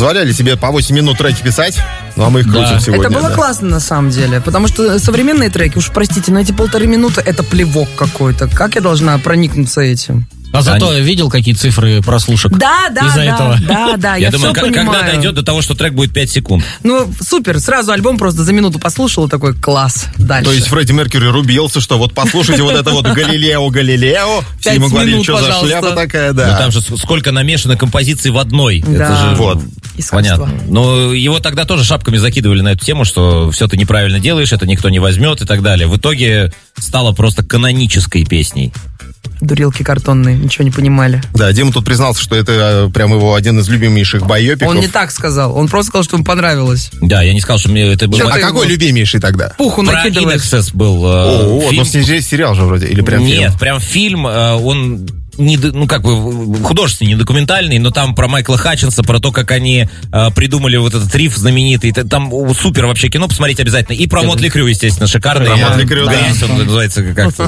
позволяли себе по 8 минут треки писать, ну а мы их крутим сегодня. Это было классно на самом деле, потому что современные треки, уж простите, на эти 1,5 минуты это плевок какой-то. Как я должна проникнуться этим? А зато видел, какие цифры прослушек? Из-за этого? Да, я думаю, когда дойдет до того, что трек будет 5 секунд. Ну, супер, сразу альбом просто за минуту послушал, такой класс, дальше. То есть Фредди Меркьюри рубился, что вот послушайте вот это вот Галилео. Все ему говорили, что за шляпа такая, да. Ну там же сколько намешано композиций в одной. Да. Это же вот. Понятно. Но его тогда тоже шапками закидывали на эту тему, что все ты неправильно делаешь, это никто не возьмет и так далее. В итоге стало просто канонической песней. Дурилки картонные, ничего не понимали. Да, Дима тут признался, что это прям его один из любимейших байопиков. Он не так сказал, он просто сказал, что ему понравилось. Да, я не сказал, что мне это было... А какой любимейший тогда? Пуху накидываешь. Про Инексес был фильм. Ну сериал же вроде, или прям фильм? Нет, прям фильм, он... художественный, не документальный, но там про Майкла Хатчинса, про то, как они придумали вот этот риф знаменитый. Там супер вообще кино, посмотрите обязательно. И про Мотли Крю, естественно, шикарный. Про Мотли Крю, да. Он называется как-то.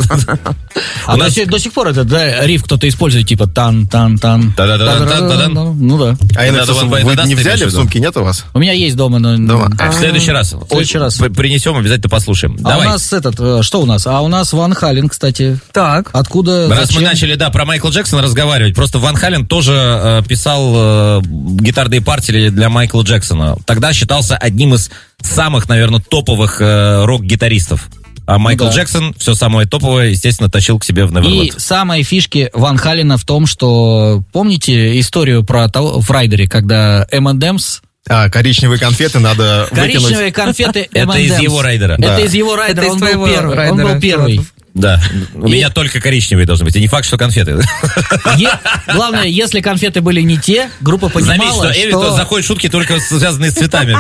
А до сих пор этот риф кто-то использует, типа тан-тан-тан. Да-да-да. Ну да. А Инексес вы не взяли в сумке, нет у вас? У меня есть дома, но... В следующий раз. Принесем, обязательно послушаем. А у нас что у нас? А у нас Ван Хален, кстати. Так. Откуда? Раз мы начали, про Майкла Джексона разговаривать. Просто Ван Хален тоже писал гитарные партии для Майкла Джексона. Тогда считался одним из самых, наверное, топовых рок-гитаристов. А Майкл Джексон все самое топовое, естественно, тащил к себе в Неверленд. И самые фишки Ван Халена в том, что... Помните историю про в Райдере, когда M&M's... коричневые конфеты надо выкинуть. Коричневые конфеты M&M's. Это из его Райдера. Это из его Райдера, он был первый. Да, у меня только коричневые должны быть, и не факт, что конфеты. Главное, если конфеты были не те, группа понимала, заметь, что заходят шутки только связанные с цветами.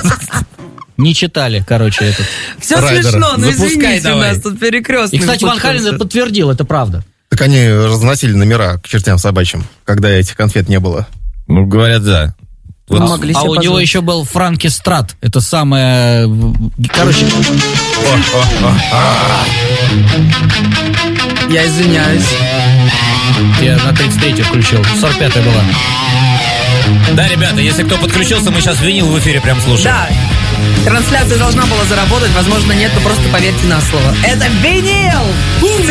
Не читали, этот. Все смешно, но извините, у нас тут перекрестный. И, кстати, Ван Хален подтвердил, это правда. Так они разносили номера к чертям собачьим, когда этих конфет не было. Ну, говорят, да. Вот. А у него еще был Франки Страт. Это самое... Я извиняюсь. Я на 33-й включил. 45-я была. Да, ребята, если кто подключился, мы сейчас винил в эфире прям слушаем. Да. Трансляция должна была заработать, возможно, нет, но просто поверьте на слово. Это винил!